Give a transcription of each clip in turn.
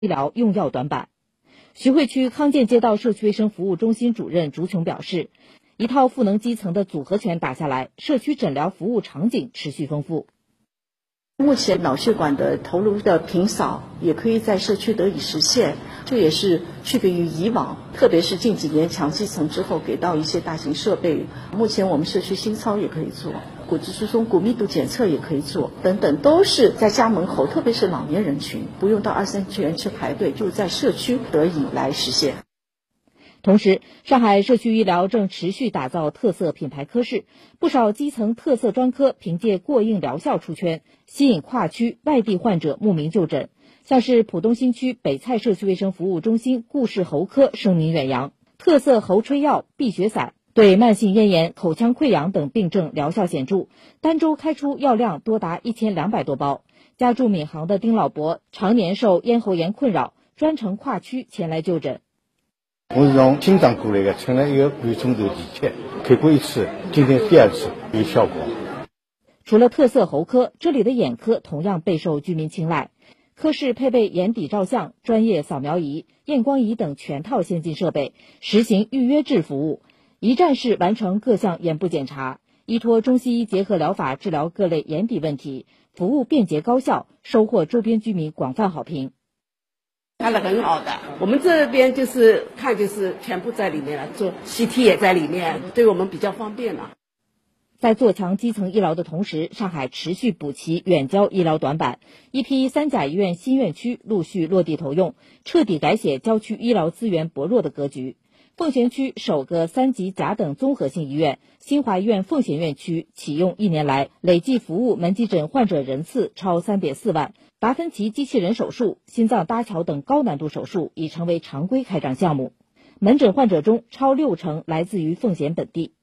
医疗用药短板。徐汇区康健街道社区卫生服务中心主任朱琼表示，一套赋能基层的组合拳打下来，社区诊疗服务场景持续丰富。 目前脑血管的头颅的平扫也可以在社区得以实现，这也是区别于以往，特别是近几年强基层之后给到一些大型设备。目前我们社区心操也可以做，骨质疏松、骨密度检测也可以做，等等，都是在家门口，特别是老年人群，不用到2、3圈去排队，就在社区得以来实现。 同时，上海社区医疗正持续打造特色品牌科室，不少基层特色专科凭借过硬疗效出圈，吸引跨区外地患者慕名就诊。像是浦东新区北蔡社区卫生服务中心顾氏喉科声名远扬，特色喉吹药、避血散对慢性咽炎、口腔溃疡等病症疗效显著，单周开出药量多达1200多包。家住闵行的丁老伯常年受咽喉炎困扰，专程跨区前来就诊。 我是从金章过来的，吃了1个半钟头前吃，开过一次，今天第2次，有效果。 除了特色喉科，这里的眼科同样备受居民青睐。科室配备眼底照相、专业扫描仪、验光仪等全套先进设备，实行预约制服务，一站式完成各项眼部检查，依托中西医结合疗法治疗各类眼底问题，服务便捷高效，收获周边居民广泛好评。 看得很好的，我们这边就是看就是全部在里面了，做 CT 也在里面，对我们比较方便了。 在做强基层医疗的同时，上海持续补齐远郊医疗短板，一批3甲医院新院区陆续落地投用，彻底改写郊区医疗资源薄弱的格局。奉贤区首个3级甲等综合性医院新华医院奉贤院区启用1年来，累计服务门急诊患者人次超3.4万，达芬奇机器人手术、心脏搭桥等高难度手术已成为常规开展项目。门诊患者中超60%来自于奉贤本地。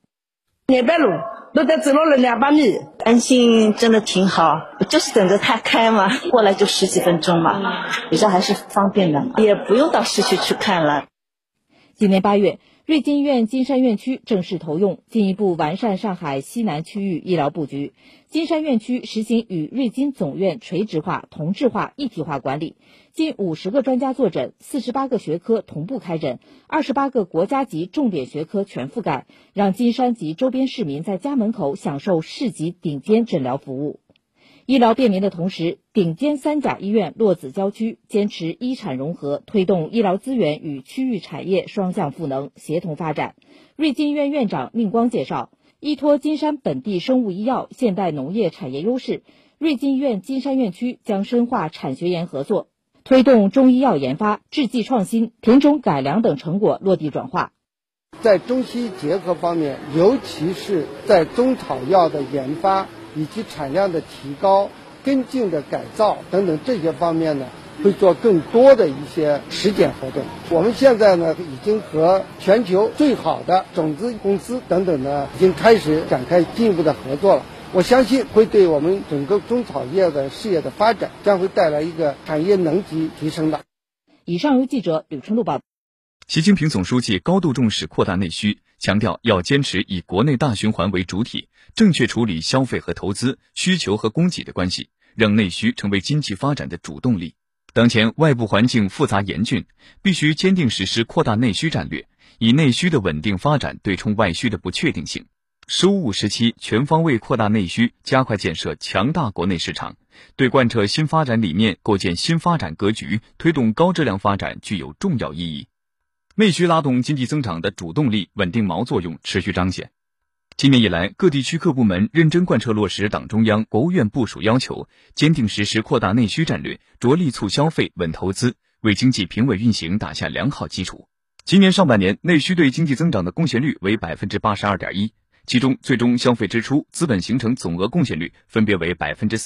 200路都得走了200米， 安心真的挺好，就是等着它开嘛，过来就10几分钟嘛，比较还是方便的，也不用到市区去看了。 今年8月，瑞金医院金山院区正式投用，进一步完善上海西南区域医疗布局。金山院区实行与瑞金总院垂直化、同质化、一体化管理，近50个专家坐诊，48个学科同步开诊，28个国家级重点学科全覆盖，让金山及周边市民在家门口享受市级顶尖诊疗服务。医疗便民的同时，顶尖3甲医院落子郊区，坚持医产融合，推动医疗资源与区域产业双向赋能、协同发展。瑞金医院院长宁光介绍，依托金山本地生物医药、现代农业产业优势，瑞金医院金山院区将深化产学研合作，推动中医药研发、制剂创新、品种改良等成果落地转化。 在中西医结合方面，尤其是在中草药的研发以及产量的提高、跟进的改造等等这些方面呢，会做更多的一些实践活动。我们现在呢，已经和全球最好的种子公司等等呢，已经开始展开进一步的合作了。我相信会对我们整个中草药的事业的发展将会带来一个产业能级提升的。 以上由记者吕春露报道。 习近平总书记高度重视扩大内需，强调要坚持以国内大循环为主体，正确处理消费和投资、需求和供给的关系，让内需成为经济发展的主动力。当前外部环境复杂严峻，必须坚定实施扩大内需战略，以内需的稳定发展对冲外需的不确定性。“15五”时期全方位扩大内需，加快建设强大国内市场，对贯彻新发展理念、构建新发展格局、推动高质量发展具有重要意义。内需拉动经济增长的主动力、稳定锚作用持续彰显。今年以来，各地区各部门认真贯彻落实党中央、国务院部署要求，坚定实施扩大内需战略，着力促消费、稳投资，为经济平稳运行打下良好基础。今年上半年，内需对经济增长的贡献率为 82.1%， 其中最终消费支出、资本形成总额贡献率分别为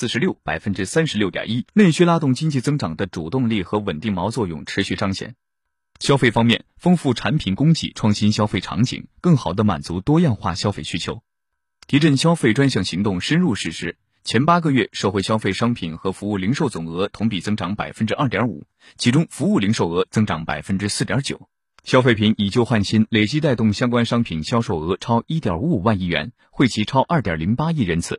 46%、36.1%。内需拉动经济增长的主动力和稳定锚作用持续彰显。消费方面，丰富产品供给，创新消费场景，更好地满足多样化消费需求。提振消费专项行动深入实施，前8个月社会消费商品和服务零售总额同比增长 2.5%， 其中服务零售额增长 4.9%。消费品以旧换新累计带动相关商品销售额超 1.55 万亿元，惠及超 2.08亿人次。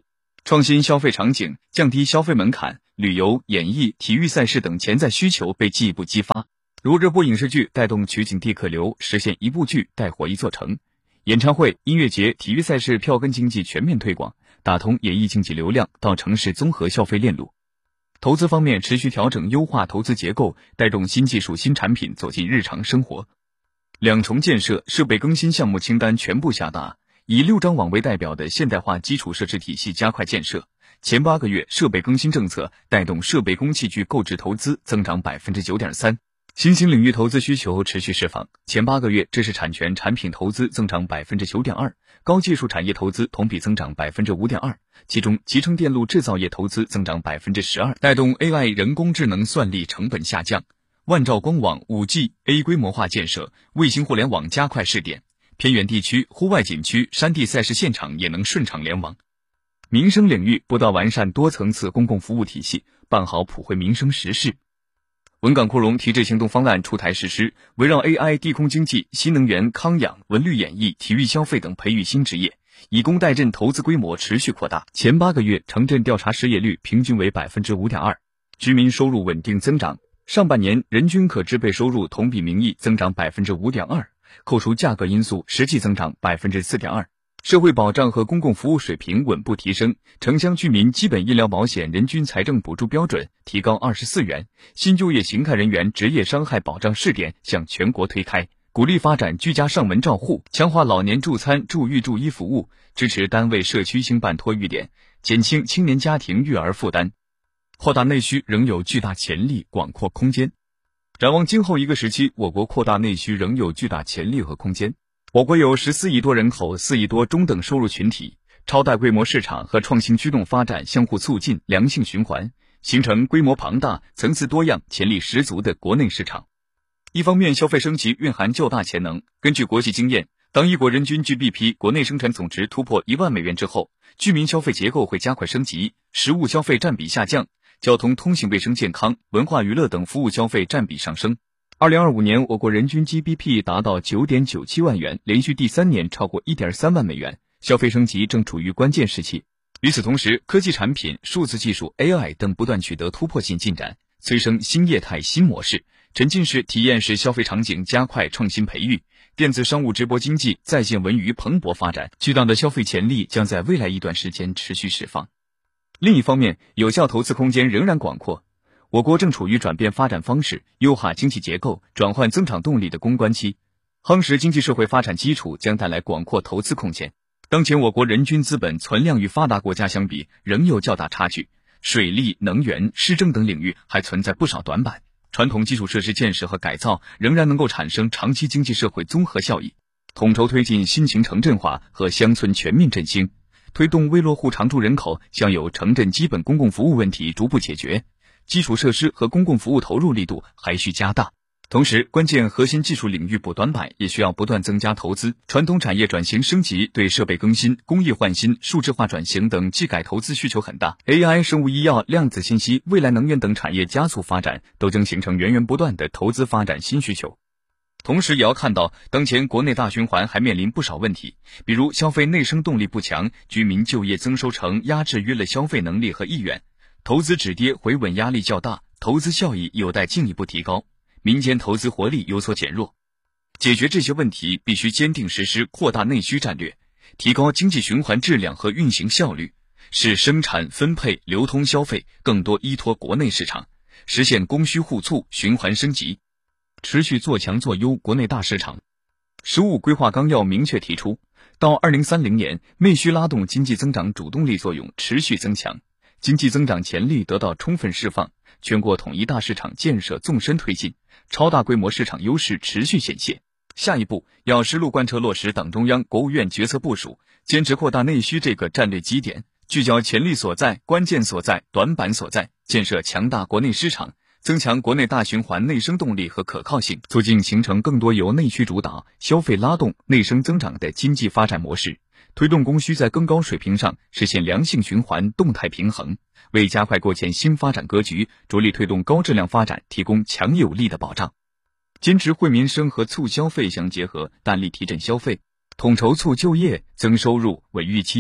创新消费场景，降低消费门槛，旅游、演艺、体育赛事等潜在需求被进一步激发，如热播影视剧带动取景地客流，实现一部剧带火一座城；演唱会、音乐节、体育赛事票根经济全面推广，打通演艺竞技流量到城市综合消费链路。投资方面，持续调整优化投资结构，带动新技术新产品走进日常生活。两重建设设备更新项目清单全部下达，以6张网为代表的现代化基础设施体系加快建设。前8个月设备更新政策带动设备工器具购置投资增长 9.3%。新兴领域投资需求持续释放，前8个月知识产权产品投资增长 9.2%， 高技术产业投资同比增长 5.2%， 其中集成电路制造业投资增长 12%， 带动 AI 人工智能算力成本下降。万兆光网 5G A 规模化建设，卫星互联网加快试点，偏远地区、户外景区、山地赛事现场也能顺畅联网。民生领域不断完善多层次公共服务体系，办好普惠民生实事。文港扩容提质行动方案出台实施，围绕 AI、地空经济、新能源、康养、文旅演艺、体育消费等培育新职业，以工代赈投资规模持续扩大。前8个月城镇调查失业率平均为 5.2%， 居民收入稳定增长。上半年人均可支配收入同比名义增长 5.2%， 扣除价格因素实际增长 4.2%。社会保障和公共服务水平稳步提升，城乡居民基本医疗保险人均财政补助标准提高24元，新就业形态人员职业伤害保障试点向全国推开，鼓励发展居家上门照护，强化老年助餐助育助医服务，支持单位社区兴办托育点，减轻青年家庭育儿负担。扩大内需仍有巨大潜力、广阔空间。展望今后一个时期，我国扩大内需仍有巨大潜力和空间。我国有14亿多人口、4亿多中等收入群体，超大规模市场和创新驱动发展相互促进，良性循环，形成规模庞大、层次多样、潜力十足的国内市场。一方面，消费升级蕴含较大潜能。根据国际经验，当一国人均 GDP 国内生产总值突破1万美元之后，居民消费结构会加快升级，实物消费占比下降，交通、通信、卫生健康、文化娱乐等服务消费占比上升。2025年，我国人均 GDP 达到 9.97 万元，连续第3年超过 1.3 万美元，消费升级正处于关键时期。与此同时，科技产品、数字技术、AI 等不断取得突破性进展，催生新业态新模式，沉浸式、体验式消费场景加快创新培育，电子商务直播经济、在线文娱蓬勃发展，巨大的消费潜力将在未来一段时间持续释放。另一方面，有效投资空间仍然广阔。我国正处于转变发展方式、优化经济结构、转换增长动力的攻关期，夯实经济社会发展基础将带来广阔投资空间。当前我国人均资本存量与发达国家相比仍有较大差距，水利、能源、市政等领域还存在不少短板，传统基础设施建设和改造仍然能够产生长期经济社会综合效益。统筹推进新型城镇化和乡村全面振兴，推动微落户常住人口享有城镇基本公共服务问题逐步解决，基础设施和公共服务投入力度还需加大。同时，关键核心技术领域补短板也需要不断增加投资，传统产业转型升级对设备更新、工业换新、数字化转型等技改投资需求很大。AI、生物医药、量子信息、未来能源等产业加速发展，都将形成源源不断的投资发展新需求。同时也要看到，当前国内大循环还面临不少问题，比如消费内生动力不强，居民就业增收成压制约了消费能力和意愿，投资止跌回稳压力较大，投资效益有待进一步提高，民间投资活力有所减弱。解决这些问题，必须坚定实施扩大内需战略，提高经济循环质量和运行效率，使生产、分配、流通消费更多依托国内市场，实现供需互促、循环升级，持续做强做优国内大市场。15规划纲要明确提出，到2030年，内需拉动经济增长主动力作用持续增强，经济增长潜力得到充分释放，全国统一大市场建设纵深推进，超大规模市场优势持续显现。下一步要实路贯彻落实党中央、国务院决策部署，坚持扩大内需这个战略基点，聚焦潜力所在、关键所在、短板所在，建设强大国内市场，增强国内大循环内生动力和可靠性，促进形成更多由内需主导、消费拉动、内生增长的经济发展模式，推动供需在更高水平上实现良性循环、动态平衡，为加快构建新发展格局、着力推动高质量发展提供强有力的保障。坚持惠民生和促消费相结合，大力提振消费，统筹促就业、增收入、稳预期，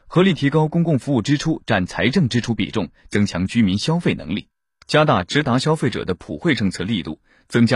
合理提高公共服务支出占财政支出比重，增强居民消费能力，加大直达消费者的普惠政策力度，增加